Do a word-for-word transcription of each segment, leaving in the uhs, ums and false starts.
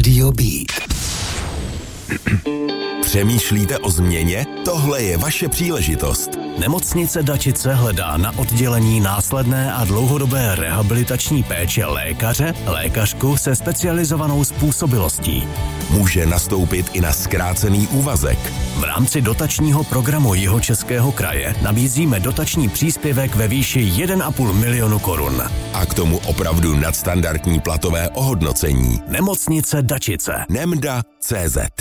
Rádio Beat. Přemýšlíte o změně? Tohle je vaše příležitost. Nemocnice Dačice hledá na oddělení následné a dlouhodobé rehabilitační péče lékaře, lékařku se specializovanou způsobilostí. Může nastoupit i na zkrácený úvazek. V rámci dotačního programu Jihočeského kraje nabízíme dotační příspěvek ve výši jedna a půl milionu korun. A k tomu opravdu nadstandardní platové ohodnocení. Nemocnice Dačice. Nemda tečka cé zet.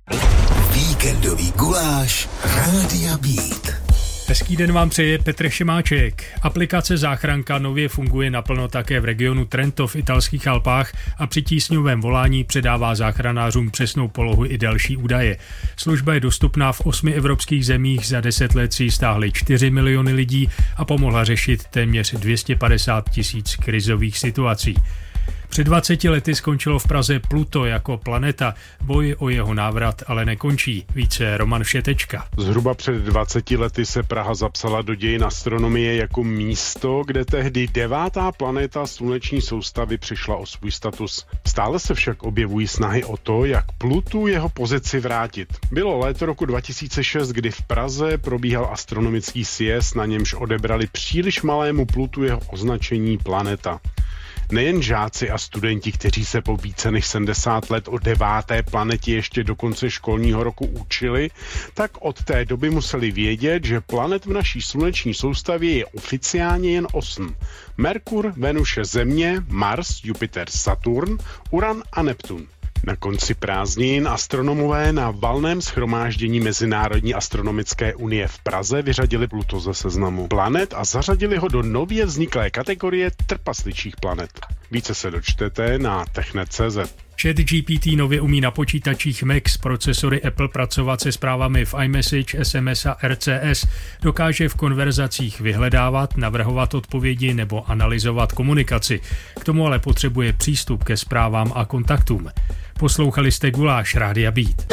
Víkendový guláš Rádia Beat. Hezký den vám přeje Petr Šimáček. Aplikace Záchranka nově funguje naplno také v regionu Trento v italských Alpách a při tísňovém volání předává záchranářům přesnou polohu i další údaje. Služba je dostupná v osmi evropských zemích, za deset let si stáhly čtyři miliony lidí a pomohla řešit téměř dvě stě padesát tisíc krizových situací. Před dvaceti lety skončilo v Praze Pluto jako planeta. Boj o jeho návrat ale nekončí. Více Roman Všetečka. Zhruba před dvaceti lety se Praha zapsala do dějin astronomie jako místo, kde tehdy devátá planeta sluneční soustavy přišla o svůj status. Stále se však objevují snahy o to, jak Plutu jeho pozici vrátit. Bylo léto roku dva tisíce šest, kdy v Praze probíhal astronomický sjezd, na němž odebrali příliš malému Plutu jeho označení planeta. Nejen žáci a studenti, kteří se po více než sedmdesát let o deváté planetě ještě do konce školního roku učili, tak od té doby museli vědět, že planet v naší sluneční soustavě je oficiálně jen osm. Merkur, Venuše, Země, Mars, Jupiter, Saturn, Uran a Neptun. Na konci prázdnin astronomové na valném shromáždění Mezinárodní astronomické unie v Praze vyřadili Pluto ze seznamu planet a zařadili ho do nově vzniklé kategorie trpasličích planet. Více se dočtete na technet tečka cé zet. ChatGPT nově umí na počítačích Mac s procesory Apple pracovat se zprávami v iMessage, es em es a er cé es. Dokáže v konverzacích vyhledávat, navrhovat odpovědi nebo analyzovat komunikaci. K tomu ale potřebuje přístup ke zprávám a kontaktům. Poslouchali jste Guláš Rádia Beat.